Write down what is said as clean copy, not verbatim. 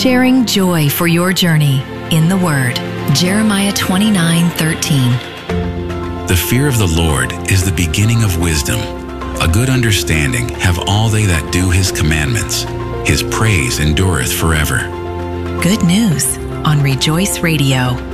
sharing joy for your journey in the Word. Jeremiah 29:13. The fear of the Lord is the beginning of wisdom. A good understanding have all they that do his commandments. His praise endureth forever. Good news on Rejoice Radio.